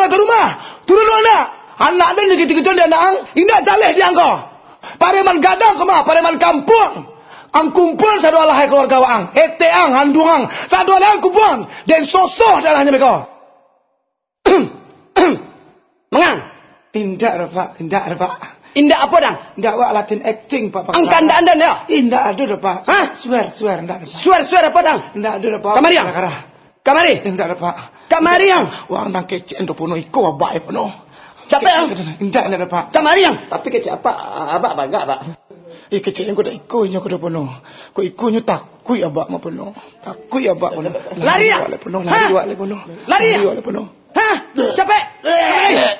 ke rumah. Turun anak. Anak dia gitu-gitu dia nak. Indah jaleh dia engkau. Pareman gadang ke mah, pareman kampung. Ang kumpul satu alahai keluarga ang. Ang, handung ang. Satu alahai kumpul. Dan sosoh darahnya mereka. Mengang. Indah Pak. Indah apa dah? Indah wak Latin acting Pak. Angkan anda ya? Indah ada Pak. Hah? Swear indah. Suar apa dah? Indah ada Pak. Kamari yang? Kamari? Indah ada Pak. Kamari yang? Wang nang kece endo puno iko bae puno. Capek yang? Indah ada Pak. Kamari yang? Tapi kecil apa? Abak bangga, Pak. Kece yang kuda iko nya kuda puno. Ko iko nya takui abak ma puno. Takui abak puno. Lari ya? Lari puno. Lari ya? Puno. Hah? Capek?